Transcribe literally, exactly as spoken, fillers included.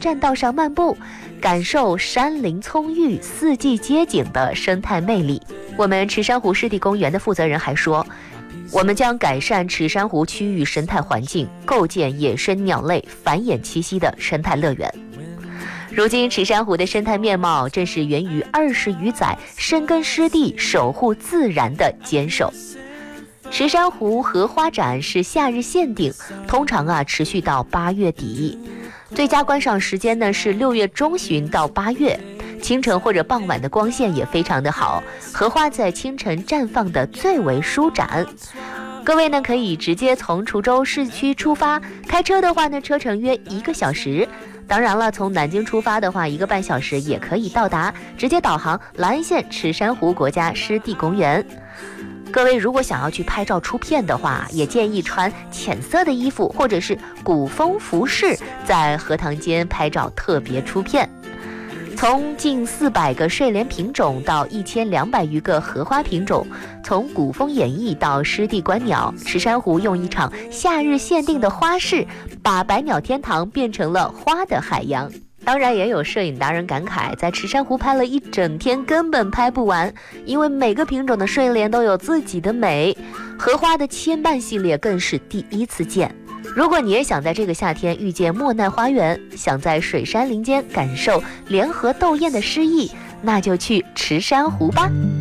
栈道上漫步，感受山林葱郁、四季皆景的生态魅力。我们池山湖湿地公园的负责人还说，我们将改善池山湖区域生态环境，构建野生鸟类繁衍栖息的生态乐园。如今池山湖的生态面貌正是源于二十余载深耕湿地、守护自然的坚守。池山湖荷花展是夏日限定，通常啊持续到八月底，最佳观赏时间呢是六月中旬到八月，清晨或者傍晚的光线也非常的好，荷花在清晨绽放的最为舒展。各位呢可以直接从滁州市区出发，开车的话呢车程约一个小时。当然了，从南京出发的话，一个半小时也可以到达，直接导航兰安县池山湖国家湿地公园。各位如果想要去拍照出片的话，也建议穿浅色的衣服或者是古风服饰，在荷塘间拍照特别出片。从近四百个睡莲品种到一千两百余个荷花品种，从古风演绎到湿地观鸟，池山湖用一场夏日限定的花市，把百鸟天堂变成了花的海洋。当然也有摄影达人感慨，在池山湖拍了一整天根本拍不完，因为每个品种的睡莲都有自己的美，荷花的牵绊系列更是第一次见。如果你也想在这个夏天遇见莫奈花园，想在水山林间感受莲荷斗艳的诗意，那就去池山湖吧。